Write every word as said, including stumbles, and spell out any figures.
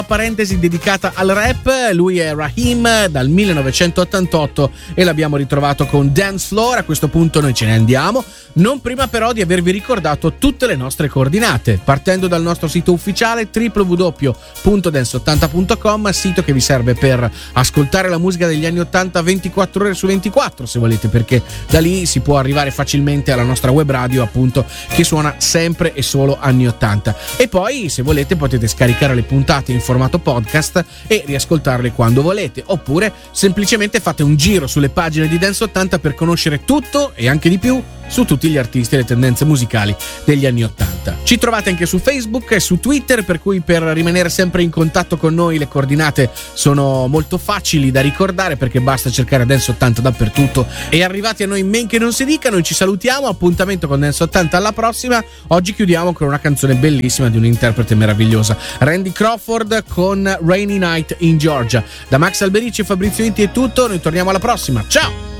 Parentesi dedicata al rap. Lui è Raheem dal millenovecentottantotto e l'abbiamo ritrovato con Dance Floor. A questo punto noi ce ne andiamo, non prima però di avervi ricordato tutte le nostre coordinate, partendo dal nostro sito ufficiale w w w punto dance ottanta punto com, sito che vi serve per ascoltare la musica degli anni ottanta ventiquattro ore su ventiquattro se volete, perché da lì si può arrivare facilmente alla nostra web radio, appunto, che suona sempre e solo anni ottanta. E poi se volete potete scaricare le puntate in formato podcast e riascoltarle quando volete, oppure semplicemente fate un giro sulle pagine di Dance ottanta per conoscere tutto e anche di più su tutti gli artisti e le tendenze musicali degli anni ottanta. Ci trovate anche su Facebook e su Twitter, per cui per rimanere sempre in contatto con noi le coordinate sono molto facili da ricordare, perché basta cercare Dance ottanta dappertutto. E arrivati a noi men che non si dica, noi ci salutiamo, appuntamento con Dance ottanta alla prossima. Oggi chiudiamo con una canzone bellissima di un'interprete meravigliosa, Randy Crawford con Rainy Night in Georgia. Da Max Alberici e Fabrizio Inti è tutto, noi torniamo alla prossima, ciao!